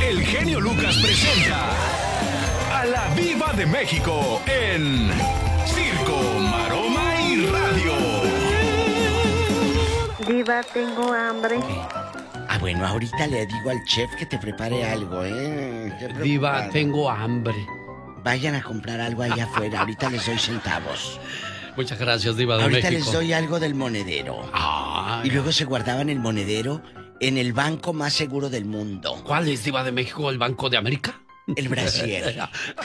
el genio Lucas presenta a la Viva de México en Circo, Maroma y Radio. Diva, tengo hambre. Bueno, ahorita le digo al chef que te prepare algo, ¿eh? Diva, tengo hambre. Vayan a comprar algo allá afuera, ahorita les doy centavos. Muchas gracias, Diva de ahorita México. Les doy algo del monedero. Y luego se guardaban el monedero en el banco más seguro del mundo. ¿Cuál es, Diva de México? ¿El Banco de América? El Brasier.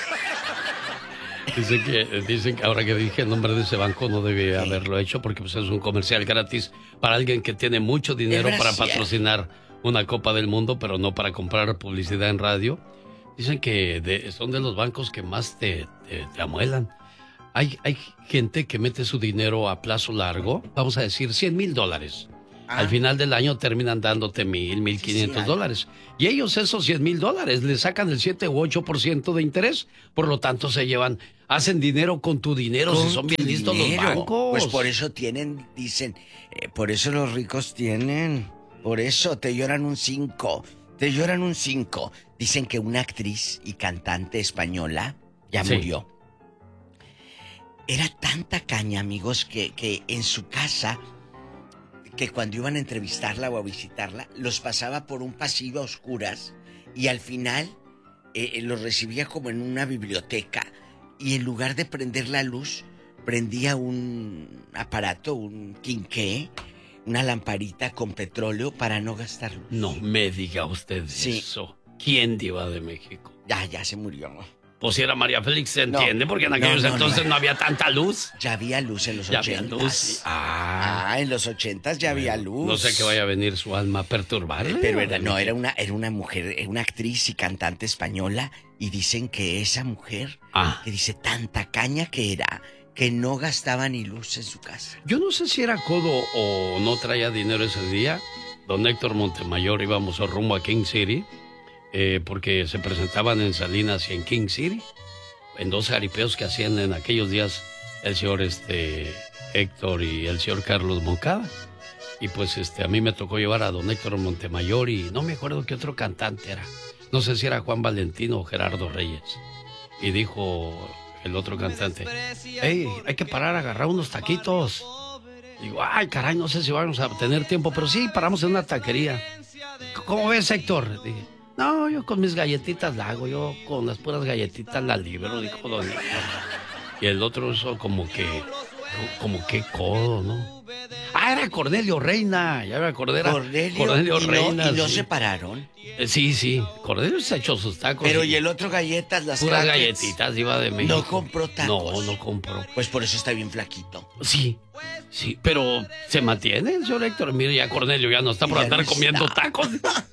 Dicen que ahora que dije el nombre de ese banco no debía haberlo hecho porque pues, es un comercial gratis para alguien que tiene mucho dinero para patrocinar una Copa del Mundo, pero no para comprar publicidad en radio. Dicen que son de los bancos que más te amuelan. Hay gente que mete su dinero a plazo largo, vamos a decir $100,000. Al final del año terminan dándote $1,500. Y ellos esos $100,000 le sacan el 7 u 8% de interés. Por lo tanto hacen dinero con tu dinero. Si son bien listos los bancos. Pues por eso dicen, por eso los ricos tienen. Por eso te lloran un 5. Dicen que una actriz y cantante española ya murió. Era tanta caña, amigos, que en su casa, que cuando iban a entrevistarla o a visitarla, los pasaba por un pasillo a oscuras y al final los recibía como en una biblioteca y en lugar de prender la luz, prendía un aparato, un quinqué, una lamparita con petróleo para no gastar luz. No me diga usted eso. ¿Quién, Diva de México? Ya se murió. Pues si era María Félix, se entiende, porque en aquellos entonces no había tanta luz. Ya había luz en los 80. En los 80 ya había luz. No sé que vaya a venir su alma a perturbarle. Pero era una mujer, una actriz y cantante española, y dicen que esa mujer, que dice tanta caña que era, que no gastaba ni luz en su casa. Yo no sé si era codo o no traía dinero ese día. Don Héctor Montemayor íbamos rumbo a King City. Porque se presentaban en Salinas y en King City, en 2 jaripeos que hacían en aquellos días el señor Héctor y el señor Carlos Moncada. Y pues a mí me tocó llevar a don Héctor Montemayor y no me acuerdo qué otro cantante era. No sé si era Juan Valentino o Gerardo Reyes. Y dijo el otro cantante, hey, hay que parar a agarrar unos taquitos. Digo, ay, caray, no sé si vamos a tener tiempo, pero sí, paramos en una taquería. ¿Cómo ves, Héctor? Dije, no, yo con mis galletitas la hago, yo con las puras galletitas la libro, dijo don Héctor. Y el otro eso como que codo, ¿no? Era Cornelio Reina, ya me acordé. Cornelio Reina. ¿Y no se pararon? Sí, Cornelio se echó sus tacos. Pero ¿y el otro galletas, las puras galletitas, Diva de México? ¿No compró tacos? No compró. Pues por eso está bien flaquito. Sí, pero se mantiene el señor Héctor. Mire, ya Cornelio ya no está por andar comiendo tacos.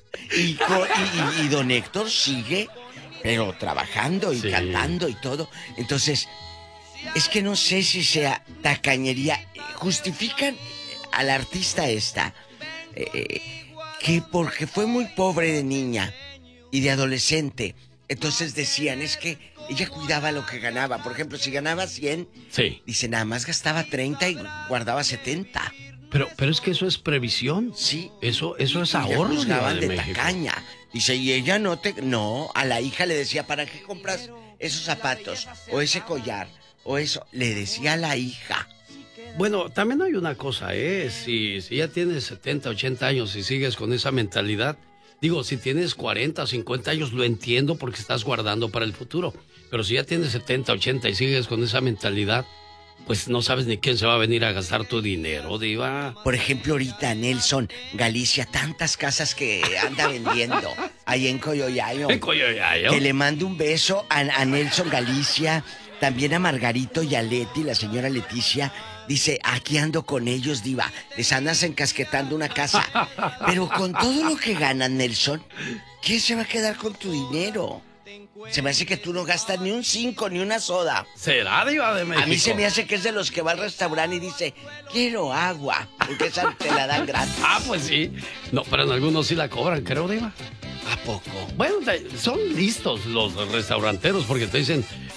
Y don Héctor sigue, pero trabajando y cantando y todo. Entonces, es que no sé si sea tacañería. Justifican a la artista esta que porque fue muy pobre de niña y de adolescente, entonces decían, es que ella cuidaba lo que ganaba. Por ejemplo, si ganaba 100, dice, nada más gastaba 30 y guardaba 70. Pero es que eso es previsión. Sí. Eso es ahorro. Juzgaban de tacaña. Dice, y ella no, a la hija le decía, ¿para qué compras esos zapatos? O ese collar, o eso. Le decía a la hija. Bueno, también hay una cosa, si ya tienes 70, 80 años y sigues con esa mentalidad, digo, si tienes 40, 50 años, lo entiendo porque estás guardando para el futuro. Pero si ya tienes 70, 80 y sigues con esa mentalidad, pues no sabes ni quién se va a venir a gastar tu dinero, Diva. Por ejemplo, ahorita Nelson, Galicia, tantas casas que anda vendiendo ahí en Coyoyayo. ¿En Coyoyayo? Que le mando un beso a Nelson Galicia, también a Margarito y a Leti, la señora Leticia. Dice, aquí ando con ellos, Diva. Les andas encasquetando una casa. Pero con todo lo que ganan, Nelson, ¿quién se va a quedar con tu dinero? Se me hace que tú no gastas ni un 5 ni una soda. ¿Será, Diva de México? A mí se me hace que es de los que va al restaurante y dice, quiero agua, porque esa te la dan gratis. Pues sí. No, pero en algunos sí la cobran, creo, Diva. ¿A poco? Bueno, son listos los restauranteros porque te dicen,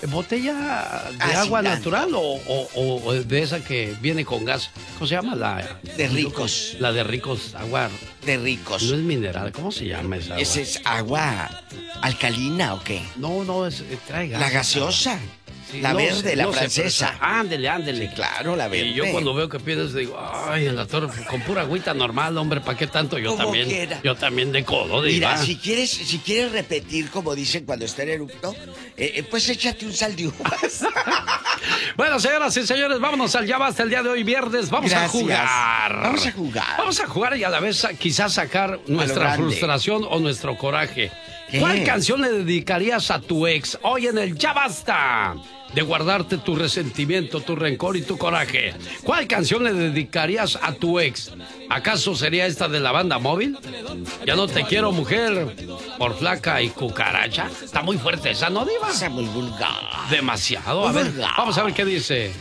¿Botella de agua gigante. natural o de esa que viene con gas? ¿Cómo se llama? De Ricos. La de Ricos, agua. De Ricos. No es mineral, ¿cómo se llama esa agua? ¿Esa es agua alcalina o qué? No, trae gas. La gaseosa. Sí, La verde, la sé, francesa. pero ándele. Sí, claro, la verde. Y yo cuando veo que pides digo, ay, en la torre, con pura agüita normal, hombre, ¿para qué tanto? Yo Como también, quiera. yo también de codo, diva. Mira, si quieres repetir como dicen cuando está en eructo, pues échate un sal de uvas. Bueno, señoras y señores, vámonos al Ya Basta el día de hoy, viernes. Vamos a Gracias. jugar. Vamos a jugar. Vamos a jugar y a la vez quizás sacar nuestra grande. frustración o nuestro coraje. ¿Qué? ¿Cuál canción le dedicarías a tu ex hoy en el Ya Basta? De guardarte tu resentimiento, tu rencor y tu coraje. ¿Cuál canción le dedicarías a tu ex? ¿Acaso sería esta de la banda Móvil? Ya no te quiero, mujer, por flaca y cucaracha. Está muy fuerte esa, ¿no, diva? Está muy vulgar. Demasiado. A ver, Vulgar. vamos a ver qué dice.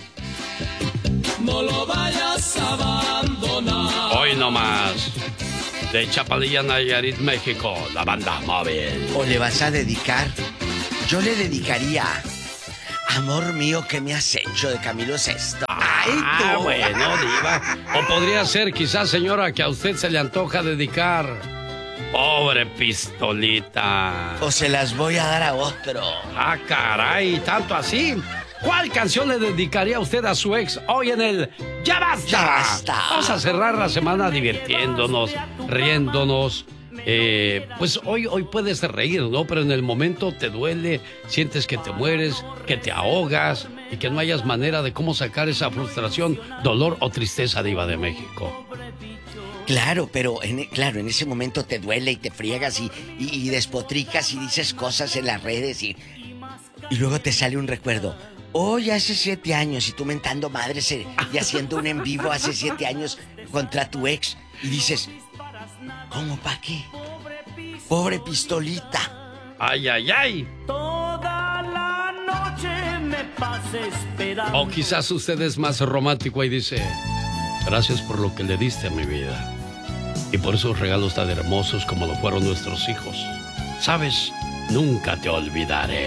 No lo vayas a abandonar. Hoy nomás. De Chapalilla, Nayarit, México, la banda Móvil. ¿O le vas a dedicar? Yo le dedicaría Amor mío, ¿qué me has hecho? De Camilo Sesto. ¡Ay, tú! Bueno, diva. O podría ser quizás, señora, que a usted se le antoja dedicar. Pobre pistolita. O se las voy a dar a otro. Ah, caray, tanto así. ¿Cuál canción le dedicaría usted a su ex hoy en el Ya Basta? Ya Basta. Vamos a cerrar la semana divirtiéndonos, riéndonos. Pues hoy puedes reír, ¿no? Pero en el momento te duele, sientes que te mueres, que te ahogas y que no hayas manera de cómo sacar esa frustración, dolor o tristeza, diva de México. Claro, pero en ese momento te duele y te friegas y despotricas y dices cosas en las redes y luego te sale un recuerdo. Hoy hace 7 años y tú mentando madres y haciendo un en vivo hace 7 años contra tu ex y dices, ¿cómo pa' qué? Pobre pistolita. ¡Ay, ay, ay! Toda la noche me pasé esperando. O quizás usted es más romántico y dice, gracias por lo que le diste a mi vida y por esos regalos tan hermosos como lo fueron nuestros hijos. Sabes, nunca te olvidaré.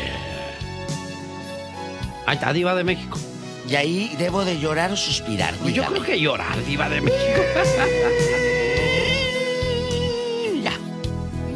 Ahí está, diva de México. Y ahí debo de llorar o suspirar. Pues yo dígame. creo que llorar, diva de México.